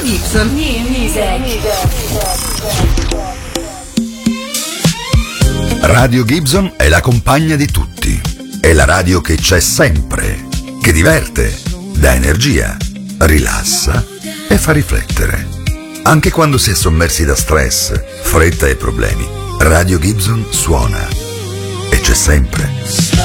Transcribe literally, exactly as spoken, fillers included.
Gibson. New music. Radio Gibson è la compagna di tutti. È la radio che c'è sempre, che diverte, dà energia, rilassa e fa riflettere. Anche quando si è sommersi da stress, fretta e problemi, Radio Gibson suona e c'è sempre.